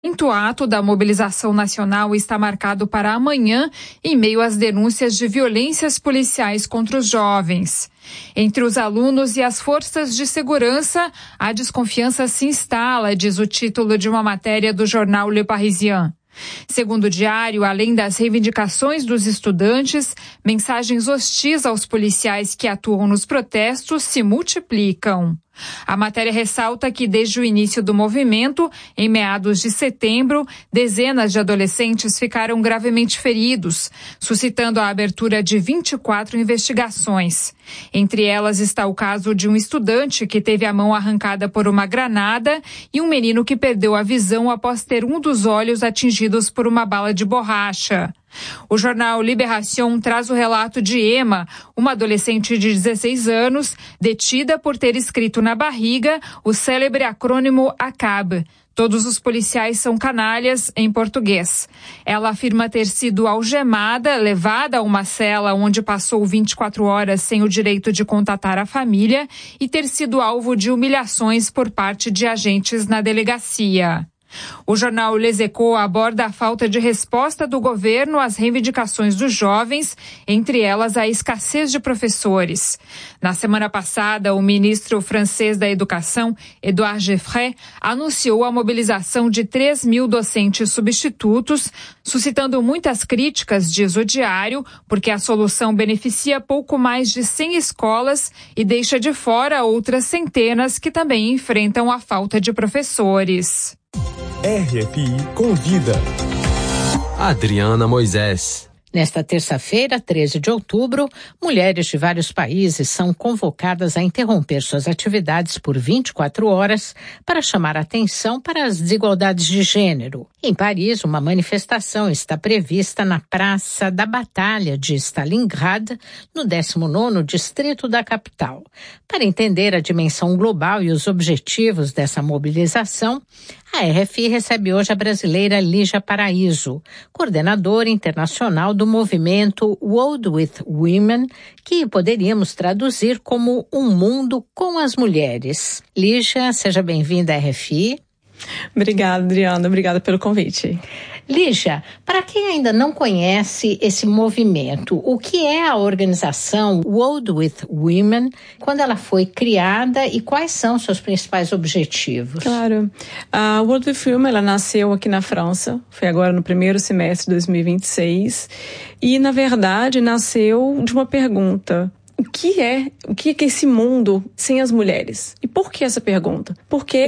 O quinto ato da mobilização nacional está marcado para amanhã, em meio às denúncias de violências policiais contra os jovens. Entre os alunos e as forças de segurança, a desconfiança se instala, diz o título de uma matéria do jornal Le Parisien. Segundo o diário, além das reivindicações dos estudantes, mensagens hostis aos policiais que atuam nos protestos se multiplicam. A matéria ressalta que desde o início do movimento, em meados de setembro, dezenas de adolescentes ficaram gravemente feridos, suscitando a abertura de 24 investigações. Entre elas está o caso de um estudante que teve a mão arrancada por uma granada e um menino que perdeu a visão após ter um dos olhos atingidos por uma bala de borracha. O jornal Libération traz o relato de Emma, uma adolescente de 16 anos, detida por ter escrito na barriga o célebre acrônimo ACAB. Todos os policiais são canalhas, em português. Ela afirma ter sido algemada, levada a uma cela onde passou 24 horas sem o direito de contatar a família e ter sido alvo de humilhações por parte de agentes na delegacia. O jornal Les Echos aborda a falta de resposta do governo às reivindicações dos jovens, entre elas a escassez de professores. Na semana passada, o ministro francês da Educação, Édouard Geoffroy, anunciou a mobilização de 3.000 docentes substitutos, suscitando muitas críticas, diz o diário, porque a solução beneficia pouco mais de 100 escolas e deixa de fora outras centenas que também enfrentam a falta de professores. RFI Convida. Adriana Moisés. Nesta terça-feira, 13 de outubro, mulheres de vários países são convocadas a interromper suas atividades por 24 horas para chamar atenção para as desigualdades de gênero. Em Paris, uma manifestação está prevista na Praça da Batalha de Stalingrad, no 19º distrito da capital. Para entender a dimensão global e os objetivos dessa mobilização, a RFI recebe hoje a brasileira Lígia Paraíso, coordenadora internacional do movimento World with Women, que poderíamos traduzir como Um Mundo com as Mulheres. Lígia, seja bem-vinda à RFI. Obrigada, Adriana. Obrigada pelo convite. Lígia, para quem ainda não conhece esse movimento, o que é a organização World with Women, quando ela foi criada e quais são seus principais objetivos? Claro. A World with Women, ela nasceu aqui na França, foi agora no primeiro semestre de 2026, e, na verdade, nasceu de uma pergunta. O que é esse mundo sem as mulheres? E por que essa pergunta? Porque